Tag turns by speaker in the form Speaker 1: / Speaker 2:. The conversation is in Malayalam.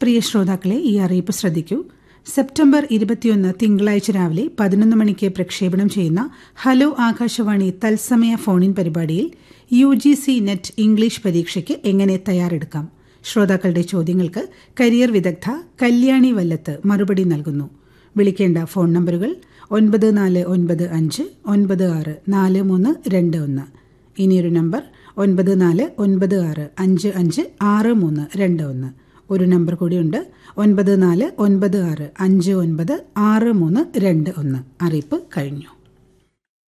Speaker 1: പ്രിയ ശ്രോതാക്കളെ, ഈ അറിയിപ്പ് ശ്രദ്ധിക്കൂ. സെപ്റ്റംബർ 21 തിങ്കളാഴ്ച രാവിലെ 11 മണിക്ക് പ്രക്ഷേപണം ചെയ്യുന്ന ഹലോ ആകാശവാണി തത്സമയ ഫോണിൻ പരിപാടിയിൽ UGC നെറ്റ് ഇംഗ്ലീഷ് പരീക്ഷയ്ക്ക് എങ്ങനെ തയ്യാറെടുക്കാം, ശ്രോതാക്കളുടെ ചോദ്യങ്ങൾക്ക് കരിയർ വിദഗ്ധ കല്യാണി വല്ലത്ത് മറുപടി നൽകുന്നു. വിളിക്കേണ്ട ഫോൺ നമ്പറുകൾ 9495964321. ഇനിയൊരു നമ്പർ 9496556321. ഒരു നമ്പർ കൂടിയുണ്ട്, 9496596321. അറിയിപ്പ് കഴിഞ്ഞു.